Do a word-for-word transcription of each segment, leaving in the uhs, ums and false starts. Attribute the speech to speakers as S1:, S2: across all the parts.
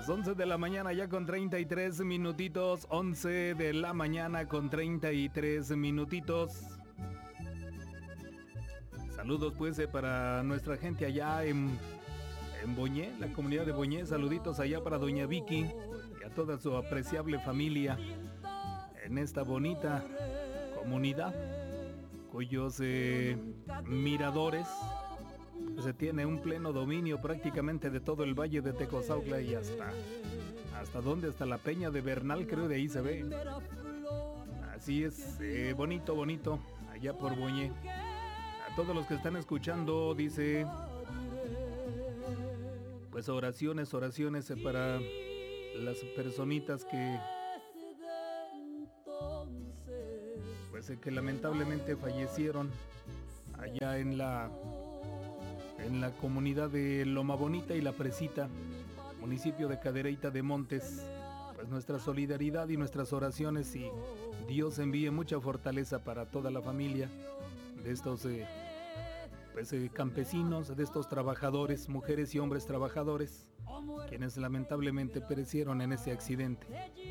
S1: Las once de la mañana ya con treinta y tres minutitos, once de la mañana con treinta y tres minutitos. Saludos pues eh, para nuestra gente allá en, en Boñé, la comunidad de Boñé. Saluditos allá para doña Vicky y a toda su apreciable familia en esta bonita comunidad, cuyos eh, miradores se tiene un pleno dominio prácticamente de todo el valle de Tecozautla y hasta hasta dónde, hasta la peña de Bernal, creo, de ahí se ve. Así es, eh, bonito, bonito, allá por Boñé. A todos los que están escuchando, dice, pues oraciones, oraciones eh, para las personitas que, pues eh, que lamentablemente fallecieron allá en la en la comunidad de Loma Bonita y La Presita, municipio de Cadereyta de Montes. Pues nuestra solidaridad y nuestras oraciones, y Dios envíe mucha fortaleza para toda la familia de estos eh, pues, eh, campesinos, de estos trabajadores, mujeres y hombres trabajadores, quienes lamentablemente perecieron en ese accidente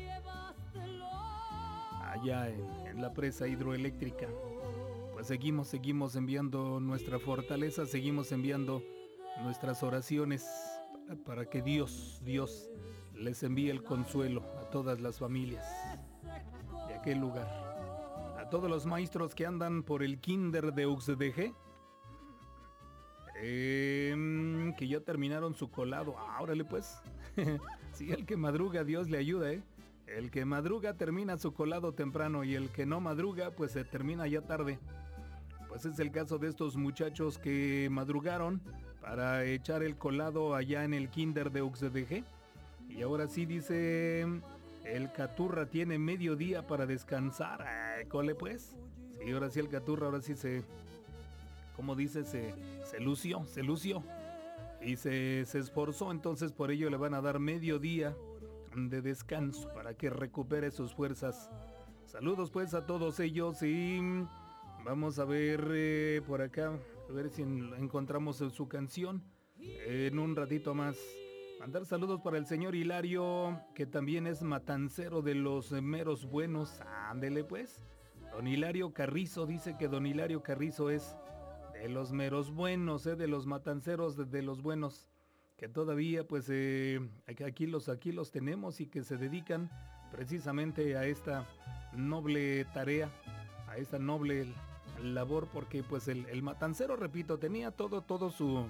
S1: allá en, en la presa hidroeléctrica. Pues seguimos, seguimos enviando nuestra fortaleza, seguimos enviando nuestras oraciones para, para que Dios, Dios les envíe el consuelo a todas las familias de aquel lugar. A todos los maestros que andan por el kinder de U X D G, eh, que ya terminaron su colado. Ah, órale pues. Sí, el que madruga, Dios le ayuda, ¿eh? El que madruga termina su colado temprano, y el que no madruga, pues se termina ya tarde. Pues es el caso de estos muchachos que madrugaron para echar el colado allá en el kinder de U X D G. Y ahora sí, dice, el Caturra tiene medio día para descansar. Ay, cole pues. Sí, ahora sí el Caturra, ahora sí se, como dice, se, se lució, se lució. Y se, se esforzó, entonces por ello le van a dar medio día de descanso para que recupere sus fuerzas. Saludos pues a todos ellos, y vamos a ver eh, por acá, a ver si en, encontramos su canción eh, en un ratito más. Mandar saludos para el señor Hilario, que también es matancero de los meros buenos. Ándele pues. Don Hilario Carrizo, dice que don Hilario Carrizo es de los meros buenos, eh, de los matanceros, de, de los buenos, que todavía pues eh, aquí, los, aquí los tenemos, y que se dedican precisamente a esta noble tarea, a esta noble labor, porque pues el, el matancero, repito, tenía todo, todo su,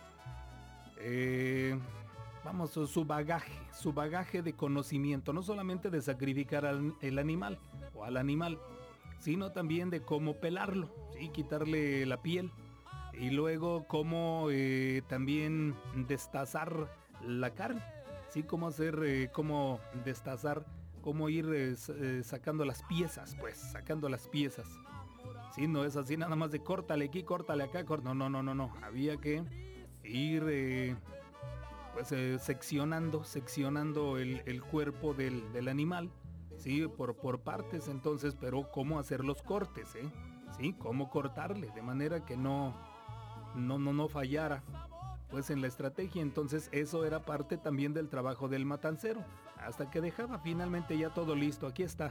S1: eh, vamos, su, su bagaje, su bagaje de conocimiento, no solamente de sacrificar al el animal o al animal, sino también de cómo pelarlo, ¿sí? Quitarle la piel, y luego cómo eh, también destazar la carne, ¿sí? Cómo hacer, eh, cómo destazar, cómo ir eh, eh, sacando las piezas, pues, sacando las piezas. Sí, no es así nada más de córtale aquí, córtale acá, cort... no, no, no, no, no, había que ir eh, pues eh, seccionando, seccionando el, el cuerpo del, del animal, sí, por, por partes, entonces, pero cómo hacer los cortes, ¿eh? Sí, cómo cortarle, de manera que no, no, no, no fallara, pues en la estrategia. Entonces eso era parte también del trabajo del matancero, hasta que dejaba finalmente ya todo listo. Aquí está,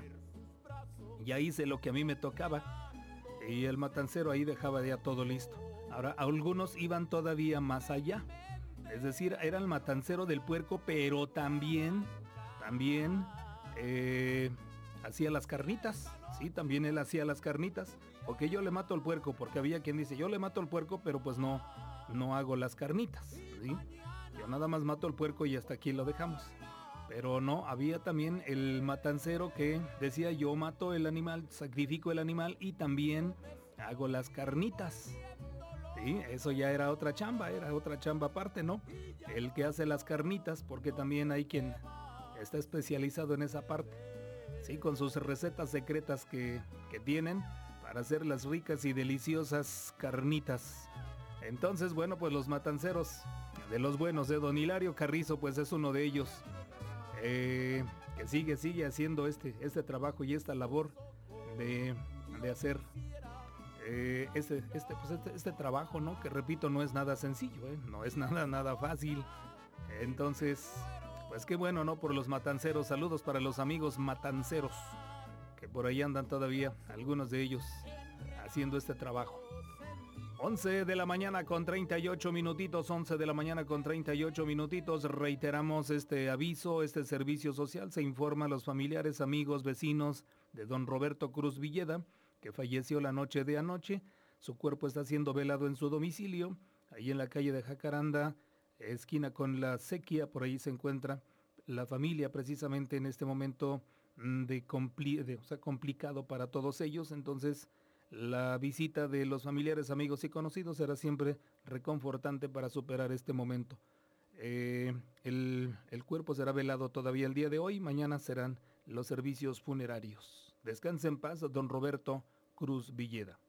S1: ya hice lo que a mí me tocaba, y el matancero ahí dejaba ya todo listo. Ahora, algunos iban todavía más allá, es decir, era el matancero del puerco, pero también, también eh, hacía las carnitas. Sí, también él hacía las carnitas, porque yo le mato al puerco, porque había quien dice, yo le mato al puerco, pero pues no, no hago las carnitas, ¿sí? Yo nada más mato al puerco y hasta aquí lo dejamos. Pero no, había también el matancero que decía, yo mato el animal, sacrifico el animal y también hago las carnitas. Sí, eso ya era otra chamba, era otra chamba aparte, ¿no? El que hace las carnitas, porque también hay quien está especializado en esa parte. Sí, con sus recetas secretas que, que tienen para hacer las ricas y deliciosas carnitas. Entonces, bueno, pues los matanceros de los buenos, de don Hilario Carrizo, pues es uno de ellos, eh, que sigue, sigue haciendo este, este trabajo y esta labor de, de hacer eh, este, este, pues este, este trabajo, ¿no? Que repito, no es nada sencillo, ¿eh? No es nada, nada fácil. Entonces, Pues qué bueno, ¿no? Por los matanceros. Saludos para los amigos matanceros, que por ahí andan todavía, algunos de ellos, haciendo este trabajo. once de la mañana con treinta y ocho minutitos, once de la mañana con treinta y ocho minutitos. Reiteramos este aviso, este servicio social. Se informa a los familiares, amigos, vecinos de don Roberto Cruz Villeda, que falleció la noche de anoche. Su cuerpo está siendo velado en su domicilio, ahí en la calle de Jacaranda, esquina con la Sequía. Por ahí se encuentra la familia precisamente en este momento de, compli de o sea, complicado para todos ellos. Entonces, la visita de los familiares, amigos y conocidos será siempre reconfortante para superar este momento. Eh, el, el cuerpo será velado todavía el día de hoy. Mañana serán los servicios funerarios. Descanse en paz, don Roberto Cruz Villeda.